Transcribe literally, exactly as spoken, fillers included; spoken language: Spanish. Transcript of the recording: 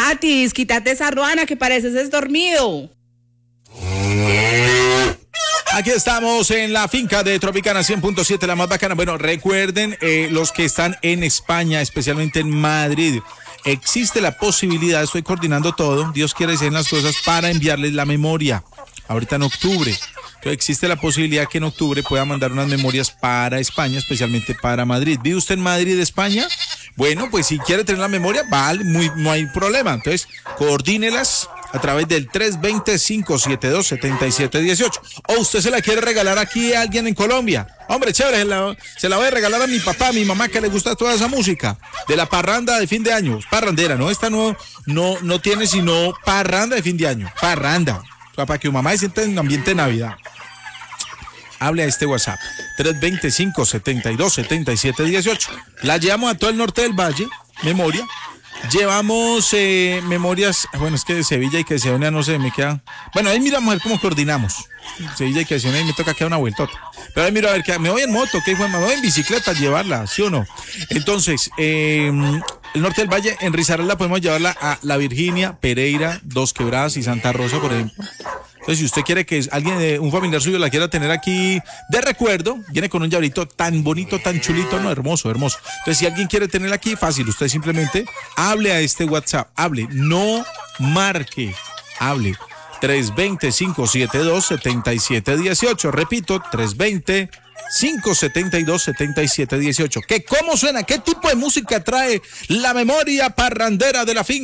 Tatis, quítate esa ruana que pareces dormido. Aquí estamos en la finca de Tropicana cien punto siete, la más bacana. Bueno, recuerden, eh, los que están en España, especialmente en Madrid, existe la posibilidad, estoy coordinando todo, Dios quiere hacer las cosas para enviarles la memoria, ahorita en octubre. Entonces existe la posibilidad que en octubre pueda mandar unas memorias para España, especialmente para Madrid. ¿Vive usted en Madrid, España? Bueno, pues si quiere tener la memoria, vale, muy, no hay problema. Entonces, coordínelas a través del tres dos cero, cinco siete dos, siete siete uno ocho. O usted se la quiere regalar aquí a alguien en Colombia. Hombre, chévere, se la, se la voy a regalar a mi papá, a mi mamá, que le gusta toda esa música. De la parranda de fin de año. Parrandera, ¿no? Esta no, no, no tiene sino parranda de fin de año. Parranda. O sea, para que mi mamá se sienta en ambiente de Navidad. Hable a este WhatsApp, tres dos cero, cinco siete dos, siete siete uno ocho. La llevamos a todo el norte del valle, memoria. Llevamos eh, memorias, bueno, es que de Sevilla y que de Sevilla no sé, me queda. Bueno, ahí mira a ver cómo coordinamos. Sevilla y que de Sevilla me toca quedar una vueltota. Pero ahí miro a ver, que me voy en moto, que me voy en bicicleta a llevarla, ¿sí o no? Entonces, eh, el norte del valle, en Risaralda podemos llevarla a La Virginia, Pereira, Dos Quebradas y Santa Rosa, por ejemplo. Entonces, si usted quiere que alguien, un familiar suyo la quiera tener aquí de recuerdo, viene con un llaverito tan bonito, tan chulito, no, hermoso, hermoso. Entonces, si alguien quiere tenerla aquí, fácil, usted simplemente hable a este WhatsApp, hable, no marque, hable. tres dos cero, cinco siete dos, siete siete uno ocho, repito, tres dos cero, cinco siete dos, siete siete uno ocho. ¿Qué, cómo suena? ¿Qué tipo de música trae la memoria parrandera de la finca?